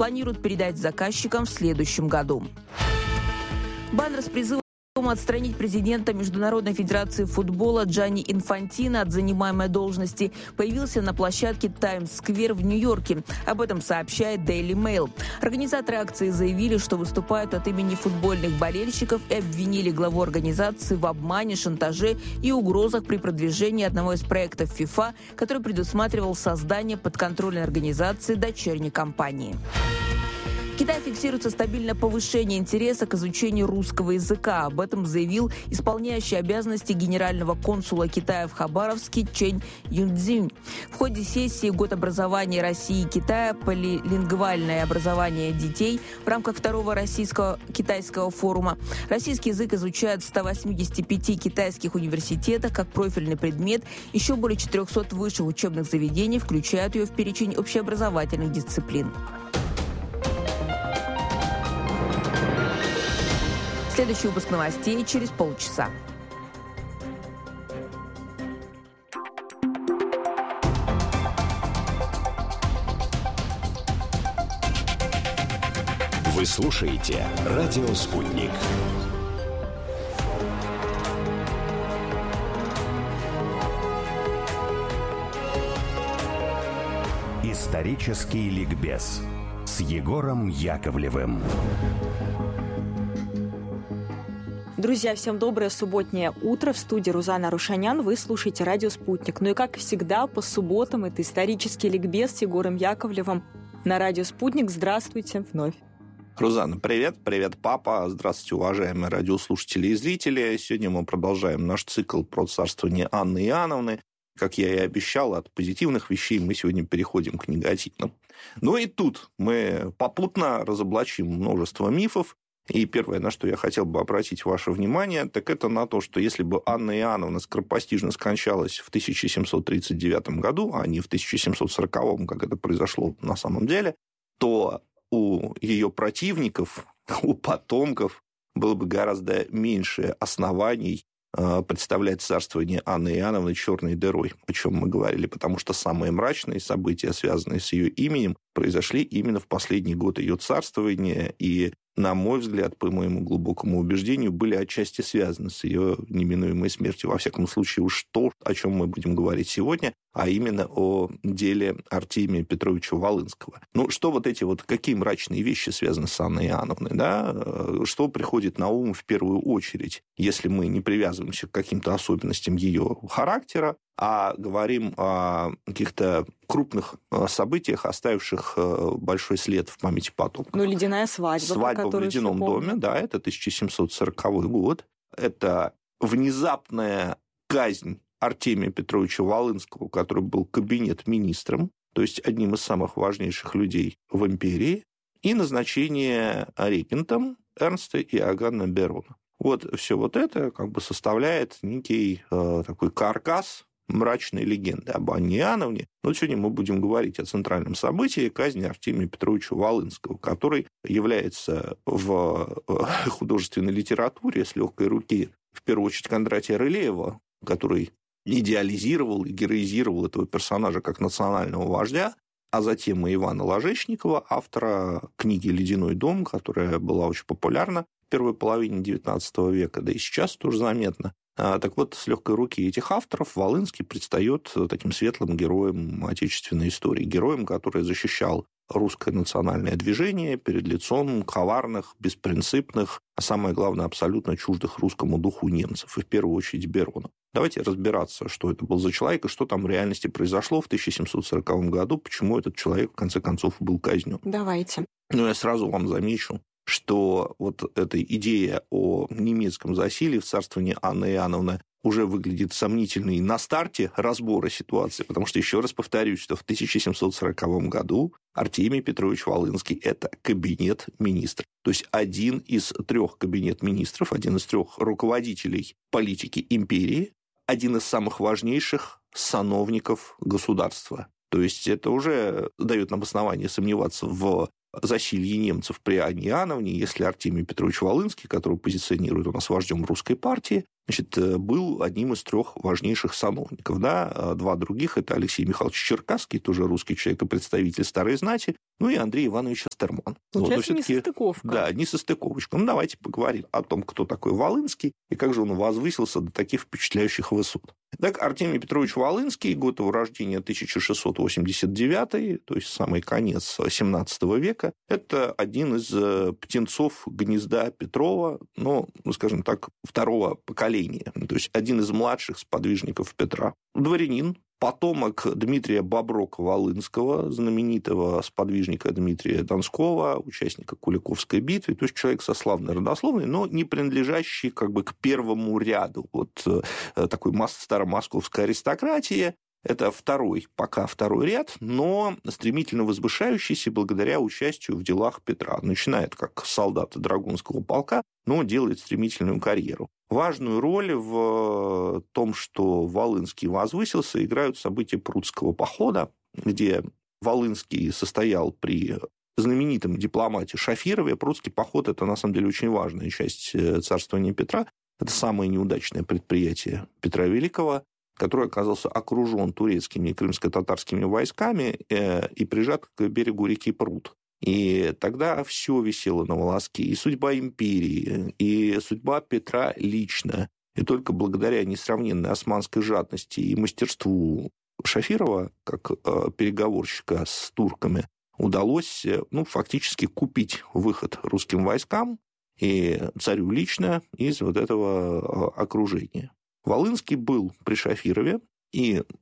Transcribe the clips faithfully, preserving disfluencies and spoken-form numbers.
планируют передать заказчикам в следующем году. Баннер с призывом отстранить президента Международной федерации футбола Джанни Инфантино от занимаемой должности появился на площадке Таймс-сквер в Нью-Йорке. Об этом сообщает Daily Mail. Организаторы акции заявили, что выступают от имени футбольных болельщиков и обвинили главу организации в обмане, шантаже и угрозах при продвижении одного из проектов FIFA, который предусматривал создание подконтрольной организации дочерней компании. В Китае фиксируется стабильное повышение интереса к изучению русского языка. Об этом заявил исполняющий обязанности генерального консула Китая в Хабаровске Чэнь Юнцзинь. В ходе сессии «Год образования России и Китая. Полилингвальное образование детей» в рамках второго российско-китайского форума российский язык изучают в ста восьмидесяти пяти китайских университетах как профильный предмет. Еще более четырехсот высших учебных заведений включают ее в перечень общеобразовательных дисциплин. Следующий выпуск новостей через полчаса. Вы слушаете «Радио Спутник». Исторический ликбез с Егором Яковлевым. Друзья, всем доброе субботнее утро. В студии Рузана Рушанян. Вы слушаете «Радио Спутник». Ну и, как всегда, по субботам это исторический ликбез с Егором Яковлевым на «Радио Спутник». Здравствуйте вновь. Рузана, привет. Привет, папа. Здравствуйте, уважаемые радиослушатели и зрители. Сегодня мы продолжаем наш цикл про царствование Анны Иоанновны. Как я и обещал, от позитивных вещей мы сегодня переходим к негативным. Ну и тут мы попутно разоблачим множество мифов. И первое, на что я хотел бы обратить ваше внимание, так это на то, что если бы Анна Иоанновна скоропостижно скончалась в тысяча семьсот тридцать девятом году, а не в тысяча семьсот сороковом, как это произошло на самом деле, то у ее противников, у потомков было бы гораздо меньше оснований представлять царствование Анны Иоанновны черной дырой, о чем мы говорили, потому что самые мрачные события, связанные с ее именем, произошли именно в последний год ее царствования, и, на мой взгляд, по моему глубокому убеждению, были отчасти связаны с ее неминуемой смертью. Во всяком случае, уж то, о чем мы будем говорить сегодня, а именно о деле Артемия Петровича Волынского. Ну, что вот эти вот, какие мрачные вещи связаны с Анной Иоанновной, да? Что приходит на ум в первую очередь, если мы не привязываемся к каким-то особенностям ее характера, а говорим о каких-то крупных событиях, оставивших большой след в памяти потомков. Ну, ледяная свадьба. Свадьба в ледяном доме, да, это тысяча семьсот сороковой год. Это внезапная казнь Артемия Петровича Волынского, который был кабинет-министром, то есть одним из самых важнейших людей в империи, и назначение регентом Эрнста Иоганна Берона. Вот все вот это как бы составляет некий э, такой каркас мрачной легенды об Анне Иоанновне. Но сегодня мы будем говорить о центральном событии казни Артемия Петровича Волынского, который является в художественной литературе с легкой руки, в первую очередь, Кондратия Рылеева, который идеализировал и героизировал этого персонажа как национального вождя, а затем и Ивана Ложечникова, автора книги «Ледяной дом», которая была очень популярна в первой половине девятнадцатого века, да и сейчас тоже заметно. Так вот, с легкой руки этих авторов Волынский предстает таким светлым героем отечественной истории, героем, который защищал русское национальное движение перед лицом коварных, беспринципных, а самое главное, абсолютно чуждых русскому духу немцев, и в первую очередь Берона. Давайте разбираться, что это был за человек и что там в реальности произошло в тысяча семьсот сороковом году, почему этот человек, в конце концов, был казнен. Давайте. Ну, я сразу вам замечу, что вот эта идея о немецком засилье в царствовании Анны Иоанновны уже выглядит сомнительной на старте разбора ситуации, потому что, еще раз повторюсь, что в тысяча семьсот сороковом году Артемий Петрович Волынский – это кабинет-министр. То есть один из трех кабинет-министров, один из трех руководителей политики империи, один из самых важнейших сановников государства. То есть это уже дает нам основание сомневаться в засилье немцев при Анне Иоанновне, если Артемий Петрович Волынский, которого позиционирует у нас вождем русской партии, значит, был одним из трех важнейших сановников. Да? Два других – это Алексей Михайлович Черкасский, тоже русский человек и представитель старой знати, ну и Андрей Иванович Астерман. Получается, вот, не состыковка. Да, не состыковочка. Ну, давайте поговорим о том, кто такой Волынский и как же он возвысился до таких впечатляющих высот. Так, Артемий Петрович Волынский, год его рождения тысяча шестьсот восемьдесят девятый, то есть самый конец семнадцатого века, это один из птенцов гнезда Петрова, но, ну, скажем так, второго поколения, то есть один из младших сподвижников Петра. Дворянин, потомок Дмитрия Боброка-Волынского, знаменитого сподвижника Дмитрия Донского, участника Куликовской битвы, то есть человек со славной родословной, но не принадлежащий как бы к первому ряду вот такой старомосковской аристократии. Это второй, пока второй ряд, но стремительно возвышающийся благодаря участию в делах Петра. Начинает как солдат Драгунского полка, но делает стремительную карьеру. Важную роль в том, что Волынский возвысился, играют события Прудского похода, где Волынский состоял при знаменитом дипломате Шафирове. Прудский поход – это, на самом деле, очень важная часть царствования Петра. Это самое неудачное предприятие Петра Великого, который оказался окружен турецкими и крымско-татарскими войсками и прижат к берегу реки Пруд. И тогда все висело на волоске. И судьба империи, и судьба Петра лично. И только благодаря несравненной османской жадности и мастерству Шафирова, как переговорщика с турками, удалось, ну, фактически купить выход русским войскам и царю лично из вот этого окружения. Волынский был при Шафирове, и э,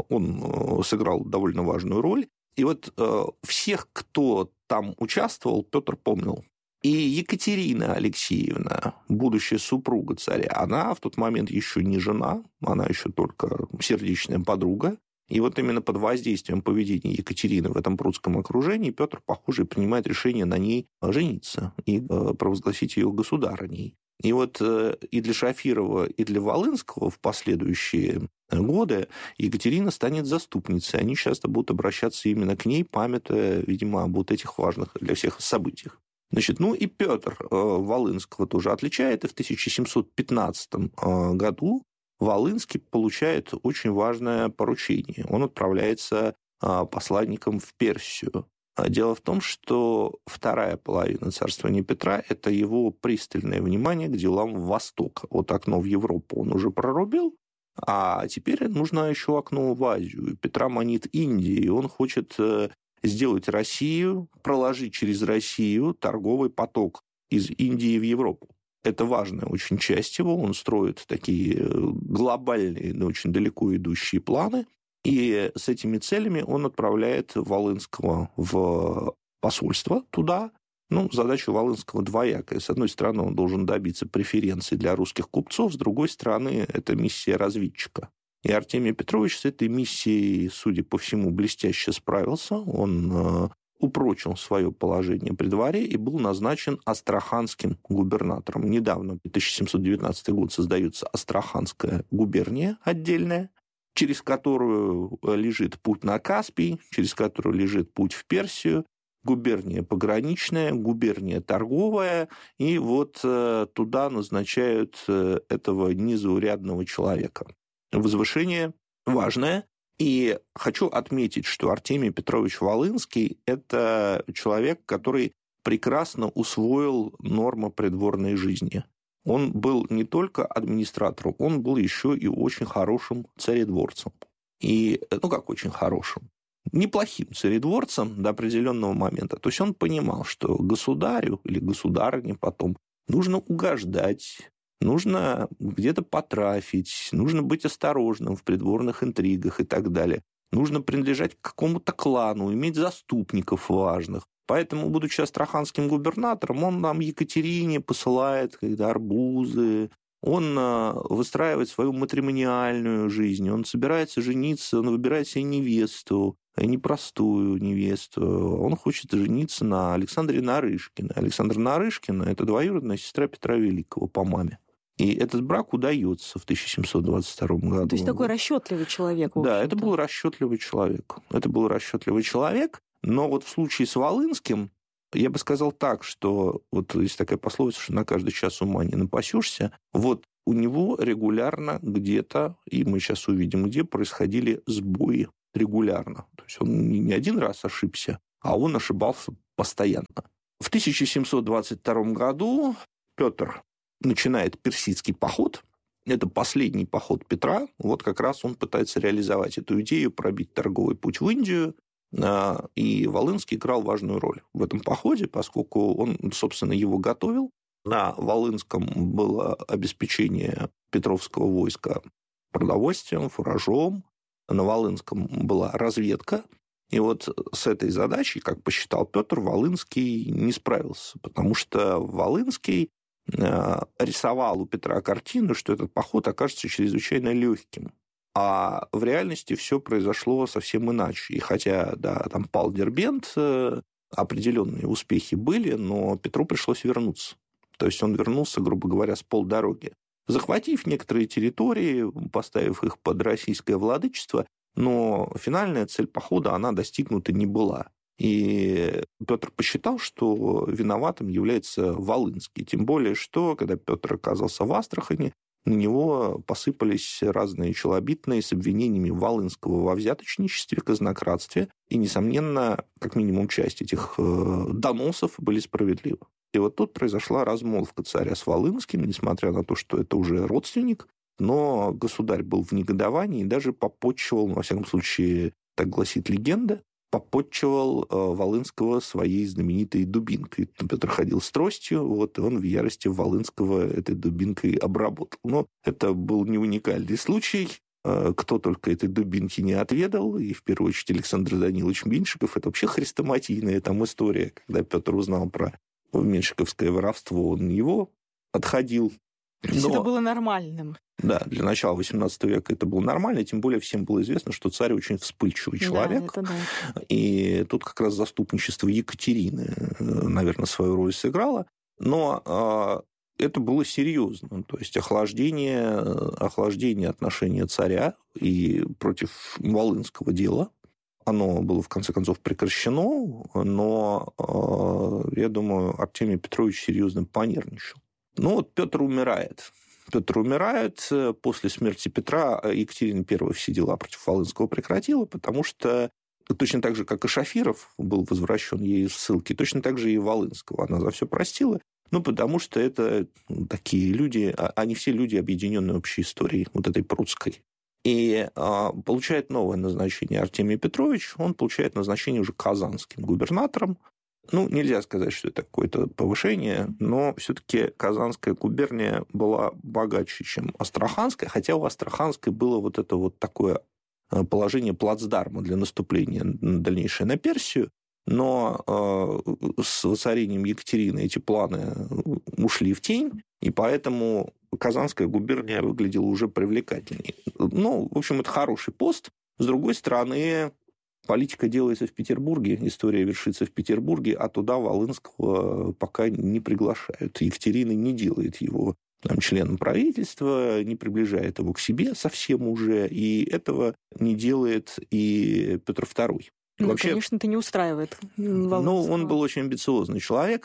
он сыграл довольно важную роль. И вот э, всех, кто там участвовал, Петр помнил. И Екатерина Алексеевна, будущая супруга царя, она в тот момент еще не жена, она еще только сердечная подруга. И вот именно под воздействием поведения Екатерины в этом прудском окружении Петр, похоже, принимает решение на ней жениться и э, провозгласить ее государыней. И вот и для Шафирова, и для Волынского в последующие годы Екатерина станет заступницей. Они часто будут обращаться именно к ней, памятуя, видимо, об вот этих важных для всех событиях. Значит, ну и Петр Волынского тоже отличает, и в тысяча семьсот пятнадцатом году Волынский получает очень важное поручение. Он отправляется посланником в Персию. Дело в том, что вторая половина царствования Петра – это его пристальное внимание к делам Востока. Вот окно в Европу он уже прорубил, а теперь нужно еще окно в Азию. Петра манит Индия, и он хочет сделать Россию, проложить через Россию торговый поток из Индии в Европу. Это важная очень часть его. Он строит такие глобальные, но очень далеко идущие планы. И с этими целями он отправляет Волынского в посольство туда. Ну, задача Волынского двоякая. С одной стороны, он должен добиться преференций для русских купцов, с другой стороны, это миссия разведчика. И Артемий Петрович с этой миссией, судя по всему, блестяще справился. Он упрочил свое положение при дворе и был назначен астраханским губернатором. Недавно, тысяча семьсот девятнадцатый год, создается Астраханская губерния отдельная, через которую лежит путь на Каспий, через которую лежит путь в Персию, губерния пограничная, губерния торговая, и вот туда назначают этого незаурядного человека. Возвышение важное, и хочу отметить, что Артемий Петрович Волынский – это человек, который прекрасно усвоил нормы придворной жизни. Он был не только администратором, он был еще и очень хорошим царедворцем. И, ну как очень хорошим? Неплохим царедворцем до определенного момента. То есть он понимал, что государю или государыне потом нужно угождать, нужно где-то потрафить, нужно быть осторожным в придворных интригах и так далее. Нужно принадлежать к какому-то клану, иметь заступников важных. Поэтому, будучи астраханским губернатором, он нам Екатерине посылает когда арбузы, он выстраивает свою матримониальную жизнь, он собирается жениться, он выбирает себе невесту, непростую невесту. Он хочет жениться на Александре Нарышкиной. Александра Нарышкина – это двоюродная сестра Петра Великого по маме. И этот брак удается в тысяча семьсот двадцать втором году. То есть такой расчетливый человек. Да, это был расчетливый человек. Это был расчетливый человек. Но вот в случае с Волынским Я бы сказал так, что вот есть такая пословица, что на каждый час ума не напасешься. Вот у него регулярно где-то, и мы сейчас увидим, где происходили сбои регулярно. То есть он не один раз ошибся, а он ошибался постоянно. В тысяча семьсот двадцать втором году Петр начинает персидский поход. Это последний поход Петра. Вот как раз он пытается реализовать эту идею, пробить торговый путь в Индию. И Волынский играл важную роль в этом походе, поскольку он, собственно, его готовил. На Волынском было обеспечение петровского войска продовольствием, фуражом. На Волынском была разведка. И вот с этой задачей, как посчитал Петр, Волынский не справился, потому что Волынский рисовал у Петра картину, что этот поход окажется чрезвычайно легким. А в реальности все произошло совсем иначе. И хотя, да, там пал Дербент, определенные успехи были, но Петру пришлось вернуться. То есть он вернулся, грубо говоря, с полдороги, захватив некоторые территории, поставив их под российское владычество, но финальная цель похода, она достигнута не была. И Петр посчитал, что виноватым является Волынский. Тем более, что, когда Петр оказался в Астрахани, на него посыпались разные челобитные с обвинениями Волынского во взяточничестве, казнократстве. И, несомненно, как минимум часть этих доносов были справедливы. И вот тут произошла размолвка царя с Волынским, несмотря на то, что это уже родственник. Но государь был в негодовании и даже попотчевал, во всяком случае, так гласит легенда, попотчевал Волынского своей знаменитой дубинкой. Петр ходил с тростью, вот, и он в ярости Волынского этой дубинкой обработал. Но это был не уникальный случай. Кто только этой дубинки не отведал, и в первую очередь Александр Данилович Меньшиков. Это вообще хрестоматийная там история. Когда Петр узнал про меньшиковское воровство, он его отходил. То есть Но... это было нормальным. Да, для начала восемнадцатого века это было нормально, тем более всем было известно, что царь очень вспыльчивый человек. Да, это да. И тут как раз заступничество Екатерины, наверное, свою роль сыграло. Но это было серьезно. То есть охлаждение, охлаждение отношения царя и против Волынского дела, оно было, в конце концов, прекращено, но, я думаю, Артемий Петрович серьезно понервничал. Ну вот Петр умирает. Петр умирает. После смерти Петра Екатерина I все дела против Волынского прекратила, потому что точно так же, как и Шафиров был возвращен ей из ссылки, точно так же и Волынского она за все простила. Ну, потому что это такие люди, они все люди, объединенные общей историей, вот этой прусской. И а, получает новое назначение Артемий Петрович, он получает назначение уже казанским губернатором. Ну, нельзя сказать, что это какое-то повышение, но все-таки Казанская губерния была богаче, чем Астраханская, хотя у Астраханской было вот это вот такое положение плацдарма для наступления дальнейшее на Персию, но э, с воцарением Екатерины эти планы ушли в тень, и поэтому Казанская губерния выглядела уже привлекательнее. Ну, в общем, это хороший пост. С другой стороны, политика делается в Петербурге, история вершится в Петербурге, а туда Волынского пока не приглашают. Екатерина не делает его там, членом правительства, не приближает его к себе совсем уже, и этого не делает и Петр Второй. Ну, вообще, конечно, это не устраивает Волынского. Ну, он был очень амбициозный человек,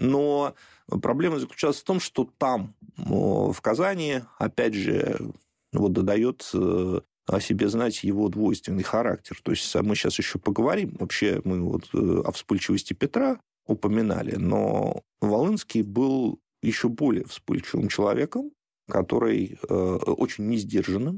но проблема заключалась в том, что там, в Казани, опять же, вот додает о себе знать его двойственный характер. То есть мы сейчас еще поговорим. Вообще мы вот о вспыльчивости Петра упоминали, но Волынский был еще более вспыльчивым человеком, который э, очень несдержанным,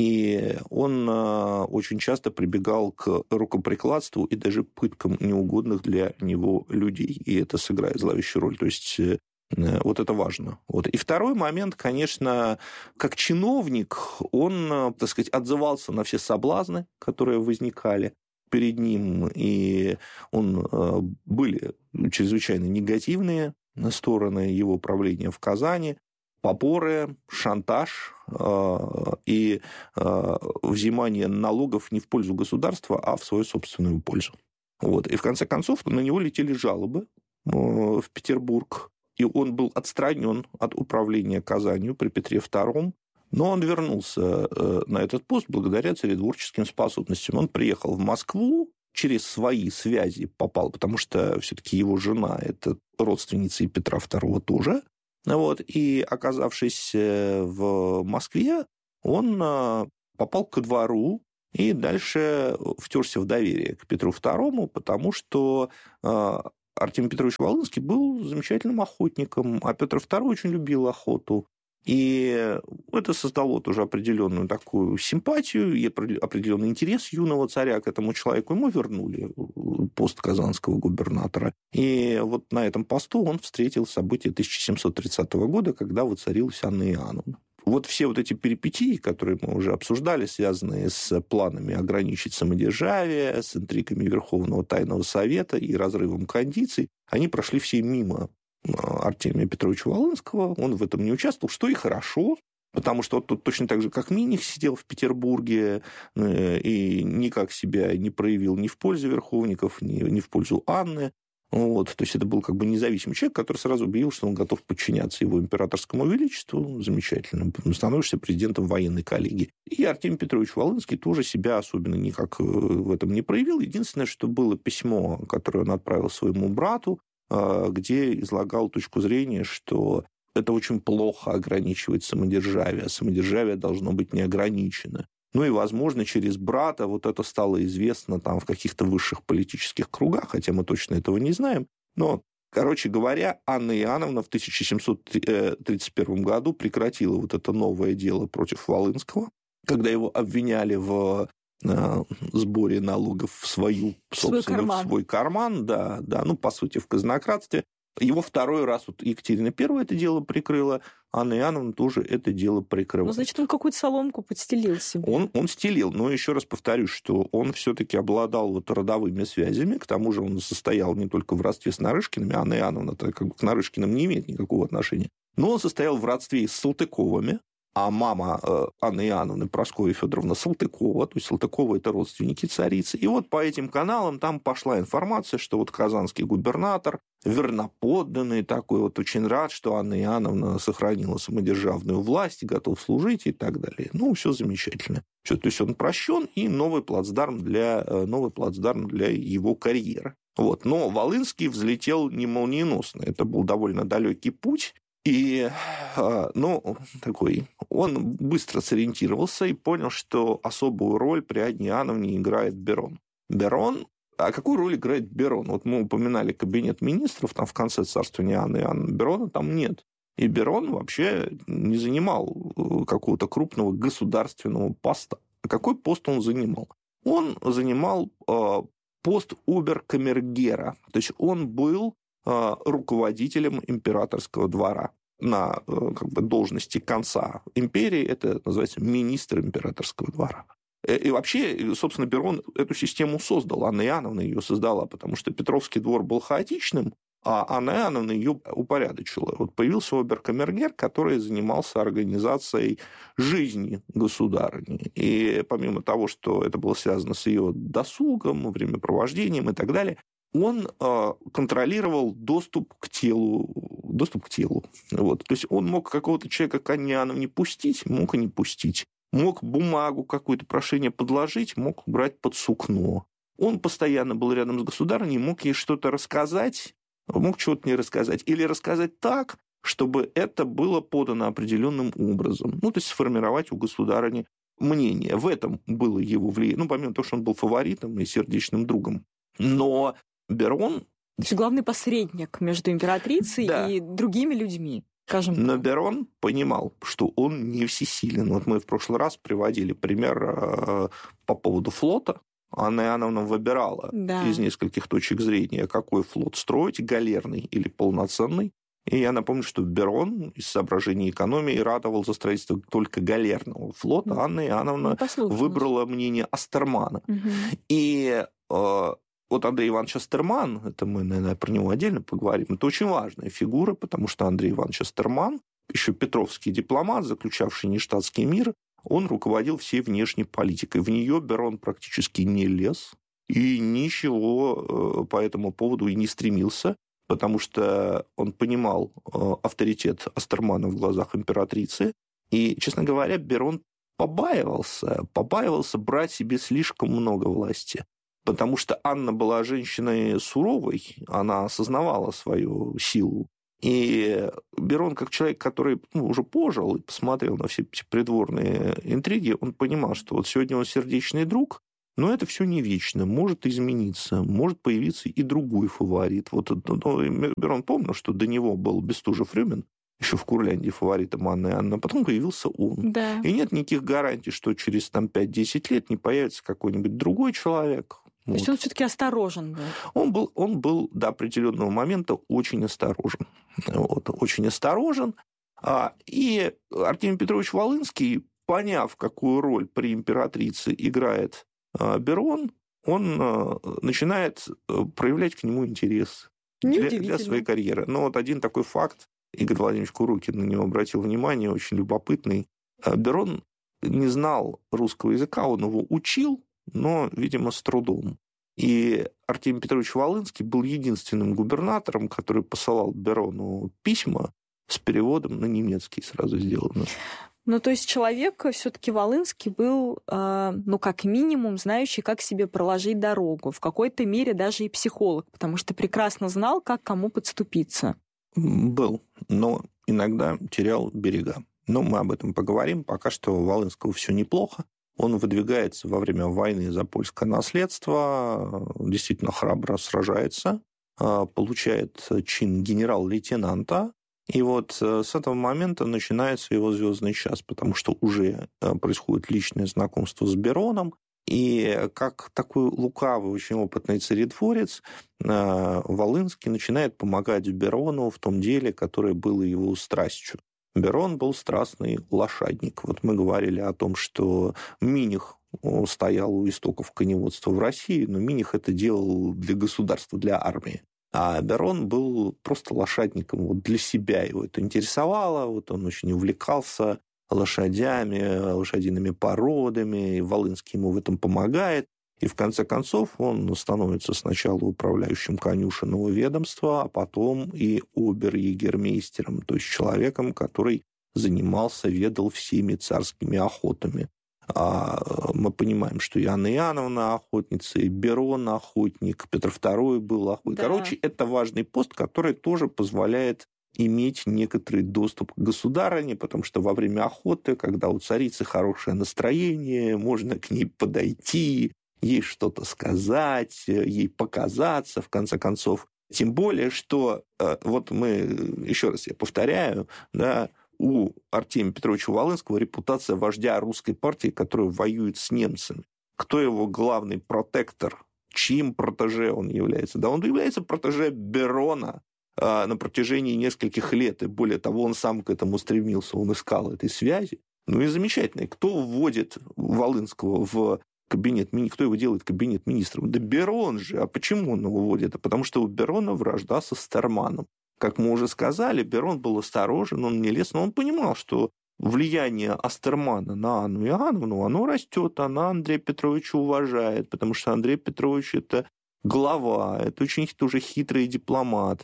и он э, очень часто прибегал к рукоприкладству и даже пыткам неугодных для него людей, и это сыграет зловещую роль. То есть э, вот это важно. Вот. И второй момент, конечно, как чиновник, он, так сказать, отзывался на все соблазны, которые возникали перед ним, и он, э, были чрезвычайно негативные стороны его правления в Казани, поборы, шантаж э, и э, взимание налогов не в пользу государства, а в свою собственную пользу. Вот. И в конце концов на него летели жалобы э, в Петербург, и он был отстранен от управления Казанью при Петре Втором, но он вернулся э, на этот пост благодаря царедворческим способностям. Он приехал в Москву, через свои связи попал, потому что все-таки его жена – это родственница и Петра второго тоже. Вот, и, оказавшись в Москве, он попал ко двору и дальше втерся в доверие к Петру второму, потому что Артемий Петрович Волынский был замечательным охотником, а Петр второй очень любил охоту. И это создало тоже определенную такую симпатию и определенный интерес юного царя к этому человеку. Ему вернули пост казанского губернатора. И вот на этом посту он встретил события тысяча семьсот тридцатого года, когда воцарилась Анна Иоанновна. Вот все вот эти перипетии, которые мы уже обсуждали, связанные с планами ограничить самодержавие, с интригами Верховного Тайного Совета и разрывом кондиций, они прошли все мимо Артемия Петровича Волынского, он в этом не участвовал, что и хорошо, потому что вот тут точно так же, как Миних сидел в Петербурге и никак себя не проявил ни в пользу верховников, ни, ни в пользу Анны. Вот. То есть это был как бы независимый человек, который сразу объявил, что он готов подчиняться его императорскому величеству. Замечательно. Становишься президентом военной коллегии. И Артемий Петрович Волынский тоже себя особенно никак в этом не проявил. Единственное, что было письмо, которое он отправил своему брату, где излагал точку зрения, что это очень плохо ограничивать самодержавие, а самодержавие должно быть неограничено. Ну и, возможно, через брата вот это стало известно там в каких-то высших политических кругах, хотя мы точно этого не знаем. Но, короче говоря, Анна Иоанновна в тысяча семьсот тридцать первом году прекратила вот это новое дело против Волынского, когда его обвиняли в сборе налогов в свою собственную, свой карман. В свой карман, да, да, ну, по сути, в казнократстве. Его второй раз вот Екатерина Первая это дело прикрыла, Анна Иоанновна тоже это дело прикрыла. Ну, значит, он какую-то соломку подстелил себе. Он, он стелил, но еще раз повторюсь, что он все-таки обладал вот родовыми связями, к тому же он состоял не только в родстве с Нарышкиными, Анна Иоанновна как бы к Нарышкиным не имеет никакого отношения, но он состоял в родстве с Салтыковыми, а мама э, Анны Иоанновны, Прасковья Федоровна Салтыкова, то есть Салтыкова – это родственники царицы. И вот по этим каналам там пошла информация, что вот казанский губернатор, верноподданный такой, вот очень рад, что Анна Иоанновна сохранила самодержавную власть, готов служить и так далее. Ну, все замечательно. Все, то есть он прощен, и новый плацдарм для, новый плацдарм для его карьеры. Вот. Но Волынский взлетел не молниеносно. Это был довольно далекий путь. И, ну, такой, он быстро сориентировался и понял, что особую роль при Анне Иоанновне играет Берон. Берон, а какую роль играет Берон? Вот мы упоминали кабинет министров, там в конце царствования Анны Иоанновны, Берона там нет. И Берон вообще не занимал какого-то крупного государственного поста. А какой пост он занимал? Он занимал пост обер-камергера, то есть он был руководителем императорского двора на как бы, должности конца империи. Это называется министр императорского двора. И вообще, собственно, Берон эту систему создал. Анна Иоанновна ее создала, потому что Петровский двор был хаотичным, а Анна Иоанновна ее упорядочила. Вот появился обер-камергер, который занимался организацией жизни государыни. И помимо того, что это было связано с ее досугом, времяпровождением и так далее, он э, контролировал доступ к телу. Доступ к телу. Вот. То есть он мог какого-то человека к Анне Иоанновне пустить, мог и не пустить. Мог бумагу, какое-то прошение подложить, мог брать под сукно. Он постоянно был рядом с государыней, мог ей что-то рассказать, мог чего-то не рассказать. Или рассказать так, чтобы это было подано определенным образом. Ну, то есть сформировать у государыни мнение. В этом было его влияние. Ну, помимо того, что он был фаворитом и сердечным другом. Но Берон... То есть главный посредник между императрицей да. и другими людьми. Скажем. Но Берон понимал, что он не всесилен. Вот мы в прошлый раз приводили пример по поводу флота. Анна Иоанновна выбирала да. из нескольких точек зрения, какой флот строить, галерный или полноценный. И я напомню, что Берон из соображений экономии ратовал за строительство только галерного флота. Анна Иоанновна ну, выбрала мнение Астермана. Угу. И... Вот Андрей Иванович Астерман, это мы, наверное, про него отдельно поговорим, это очень важная фигура, потому что Андрей Иванович Астерман, еще петровский дипломат, заключавший нештатский мир, он руководил всей внешней политикой. В нее Берон практически не лез и ничего по этому поводу и не стремился, потому что он понимал авторитет Астермана в глазах императрицы. И, честно говоря, Берон побаивался, побаивался брать себе слишком много власти. потому что Анна была женщиной суровой, она осознавала свою силу. И Берон, как человек, который ну, уже пожил и посмотрел на все эти придворные интриги, он понимал, что вот сегодня он сердечный друг, но это все не вечно, может измениться, может появиться и другой фаворит. Вот ну, Берон помнил, что до него был Бестужев-Рюмин, еще в Курляндии фаворитом Анны и Анны, а потом появился он. Да. И нет никаких гарантий, что через там, пять-десять лет не появится какой-нибудь другой человек. То Вот. есть он все-таки осторожен был? Он был, он был до определенного момента очень осторожен. Вот, очень осторожен. И Артемий Петрович Волынский, поняв, какую роль при императрице играет Берон, он начинает проявлять к нему интерес для, для своей карьеры. Но вот один такой факт, Игорь Владимирович Курукин на него обратил внимание, очень любопытный. Берон не знал русского языка, он его учил, но, видимо, с трудом. И Артемий Петрович Волынский был единственным губернатором, который посылал Берону письма с переводом на немецкий сразу сделано. Ну, то есть человек все-таки Волынский был, э, ну, как минимум, знающий, как себе проложить дорогу. В какой-то мере даже и психолог, потому что прекрасно знал, как кому подступиться. Был, но иногда терял берега. Но мы об этом поговорим. Пока что у Волынского все неплохо. Он выдвигается во время войны за польское наследство, действительно храбро сражается, получает чин генерал-лейтенанта. И вот с этого момента начинается его звездный час, потому что уже происходит личное знакомство с Бероном. И как такой лукавый, очень опытный царедворец, Волынский начинает помогать Берону в том деле, которое было его страстью. Берон был страстный лошадник. Вот мы говорили о том, что Миних стоял у истоков коневодства в России, но Миних это делал для государства, для армии. А Берон был просто лошадником. Вот для себя его это интересовало. Вот он очень увлекался лошадями, лошадиными породами. И Волынский ему в этом помогает. И в конце концов он становится сначала управляющим конюшенного ведомства, а потом и обер-егермейстером, то есть человеком, который занимался, ведал всеми царскими охотами. А мы понимаем, что и Анна Иоанновна охотница, и Берон охотник, Петр Второй был охотник. Да. Короче, это важный пост, который тоже позволяет иметь некоторый доступ к государыне, потому что во время охоты, когда у царицы хорошее настроение, можно к ней подойти, ей что-то сказать, ей показаться, в конце концов. Тем более, что, вот мы, еще раз я повторяю, да, у Артемия Петровича Волынского репутация вождя русской партии, которая воюет с немцами. Кто его главный протектор? Чьим протеже он является? Да он является протеже Берона на протяжении нескольких лет. И более того, он сам к этому стремился, он искал этой связи. Ну и замечательно. Кто вводит Волынского в кабинет, кто его делает кабинет министром? Да Берон же. А почему он его вводит? А потому что у Берона вражда со Стерманом. Как мы уже сказали, Берон был осторожен, он не лез, но он понимал, что влияние Астермана на Анну Иоанновну, оно растет, она Андрея Петровича уважает, потому что Андрей Петрович – это глава, это очень тоже хитрый дипломат.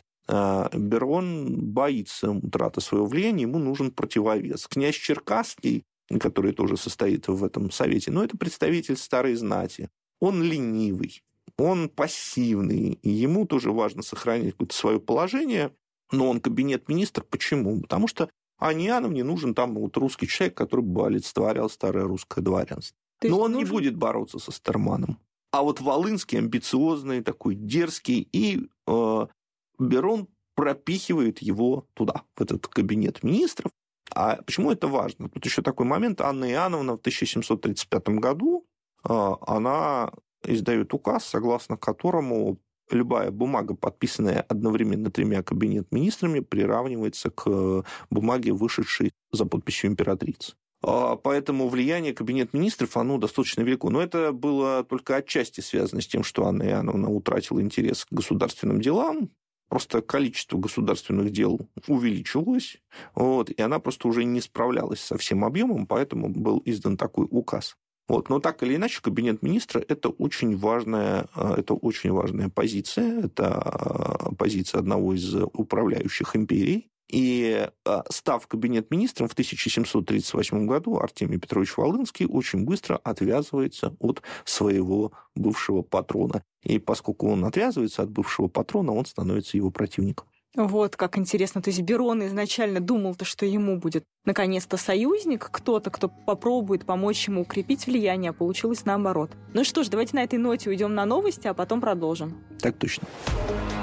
Берон боится утраты своего влияния, ему нужен противовес. Князь Черкасский, который тоже состоит в этом совете, но это представитель старой знати. Он ленивый, он пассивный, и ему тоже важно сохранить какое-то свое положение, но он кабинет-министр. Почему? Потому что Анне Иоанновне нужен там вот русский человек, который бы олицетворял старое русское дворянство. Но он нужен... не будет бороться со Стерманом. А вот Волынский амбициозный, такой дерзкий, и э, Берон пропихивает его туда, в этот кабинет министров. А почему это важно? Тут еще такой момент. Анна Иоанновна в тысяча семьсот тридцать пятом году э, она издает указ, согласно которому любая бумага, подписанная одновременно тремя кабинет-министрами, приравнивается к бумаге, вышедшей за подписью императрицы. Поэтому влияние кабинет-министров, оно достаточно велико. Но это было только отчасти связано с тем, что Анна Иоанновна утратила интерес к государственным делам. Просто количество государственных дел увеличилось, вот, и она просто уже не справлялась со всем объемом, поэтому был издан такой указ. Вот. Но так или иначе, кабинет министра – это очень важная, это очень важная позиция, это позиция одного из управляющих империй. И став в кабинет министром в тысяча семьсот тридцать восьмом году, Артемий Петрович Волынский очень быстро отвязывается от своего бывшего патрона. И поскольку он отвязывается от бывшего патрона, он становится его противником. Вот как интересно. То есть Берон изначально думал-то, что ему будет наконец-то союзник, кто-то, кто попробует помочь ему укрепить влияние, а получилось наоборот. Ну что ж, давайте на этой ноте уйдем на новости, а потом продолжим. Так точно.